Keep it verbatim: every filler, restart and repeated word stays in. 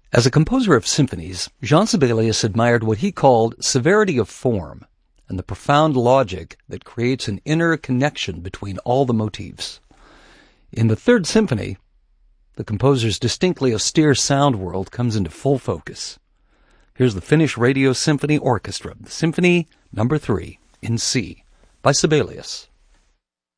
As a composer of symphonies, Jean Sibelius admired what he called severity of form and the profound logic that creates an inner connection between all the motifs. In the Third Symphony, the composer's distinctly austere sound world comes into full focus. Here's the Finnish Radio Symphony Orchestra, the Symphony Number three in C by Sibelius.